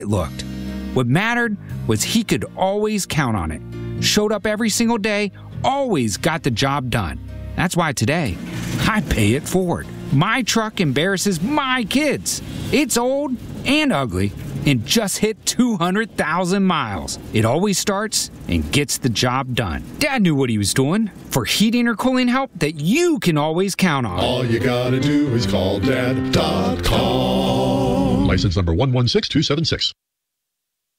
it looked. What mattered was he could always count on it. Showed up every single day, always got the job done. That's why today, I pay it forward. My truck embarrasses my kids. It's old and ugly and just hit 200,000 miles. It always starts and gets the job done. Dad knew what he was doing. For heating or cooling help that you can always count on. All you gotta do is call Dad.com. License number 116276.